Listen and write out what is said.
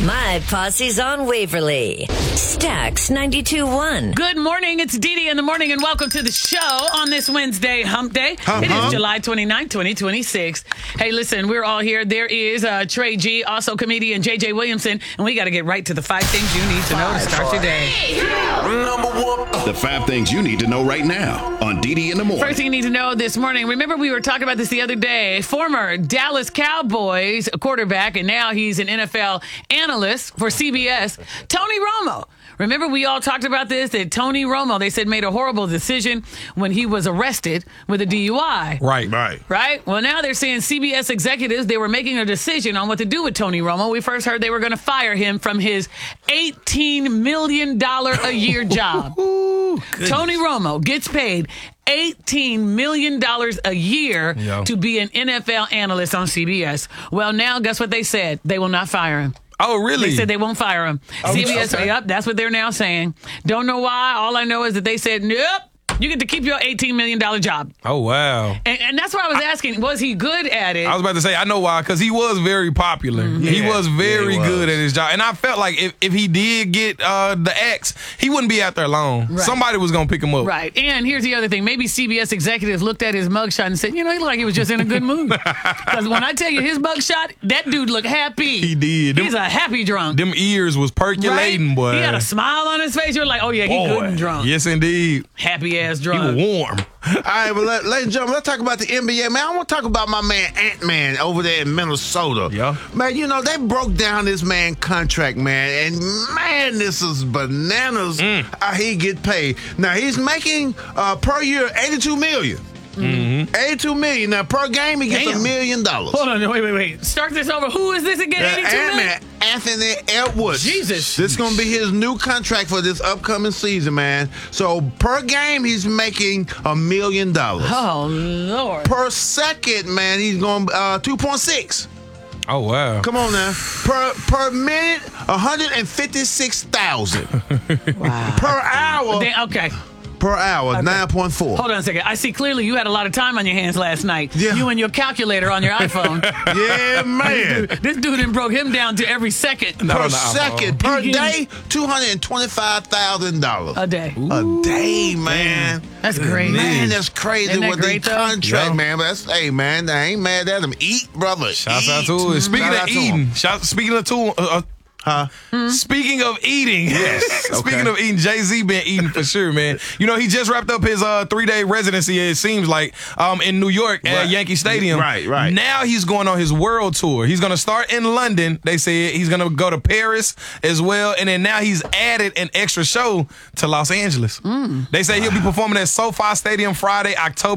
My Posse's on Waverly. Stax 92.1. Good morning. It's Dee Dee in the morning, and welcome to the show on this Wednesday, Hump Day. It is July 29, 2026. Hey, listen, we're all here. There is Trey G, also comedian JJ Williamson, and we got to get right to the 5 things you need to know to start your day. The 5 things you need to know right now on Dee Dee in the morning. First thing you need to know this morning, remember we were talking about this the other day, former Dallas Cowboys quarterback, and now he's an NFL analyst for CBS, Tony Romo. Remember we all talked about this, that Tony Romo, they said, made a horrible decision when he was arrested with a DUI. Right? Well, now they're saying CBS executives, they were making a decision on what to do with Tony Romo. We first heard they were going to fire him from his $18 million a year job. Tony Romo gets paid $18 million a year to be an NFL analyst on CBS. Well, now guess what they said? They will not fire him. Oh, really? They said they won't fire him. CBS, yep, that's what they're now saying. Don't know why. All I know is that they said, nope, you get to keep your $18 million job. Oh, wow. And that's why I was asking, was he good at it? I was about to say, I know why, because he was very popular. Mm-hmm. He was very good at his job. And I felt like if he did get the X, he wouldn't be out there alone. Right. Somebody was going to pick him up. Right. And here's the other thing. Maybe CBS executives looked at his mugshot and said, he looked like he was just in a good mood. Because when I tell you his mugshot, that dude looked happy. He did. He's a happy drunk. Them ears was percolating, right? boy. He had a smile on his face. You're like, oh, yeah, he good and drunk. Yes, indeed. Happy-ass He drunk. was warm. All right, well, ladies and gentlemen, let's talk about the NBA. Man, I want to talk about my man Ant-Man over there in Minnesota. Yeah. Man, they broke down this man contract, man, and man, this is bananas how he get paid. Now, he's making per year $82 million. Mm-hmm. $82 million. Now, per game, he gets $1 million. Hold on, wait. Start this over. Who is this again? 82 Ant-Man, million? Anthony Edwards. Jesus. This is going to be his new contract for this upcoming season, man. So, per game, he's making $1 million. Oh, Lord. Per second, man, he's going 2.6. Oh, wow. Come on now. Per minute, 156,000. Wow. Per hour. Okay. Per hour, 9.4. Hold on a second. I see clearly you had a lot of time on your hands last night. Yeah. You and your calculator on your iPhone. Yeah, man. This dude done broke him down to every second. Per second, per day, $225,000 A day. A day, man. That's great. Man, that's crazy Isn't that with great, the though? contract, Yeah. man. But I ain't mad at him. Eat, brother. Shouts out Eat. to it. Speaking Shout of out to eating, him. speaking of eating, Yes. speaking Okay. of eating, Jay-Z been eating for sure, man. He just wrapped up his 3-day residency, it seems like, in New York at Right. Yankee Stadium. Right. Now he's going on his world tour. He's going to start in London, they said. He's going to go to Paris as well. And then now he's added an extra show to Los Angeles. They say he'll be performing at SoFi Stadium Friday, October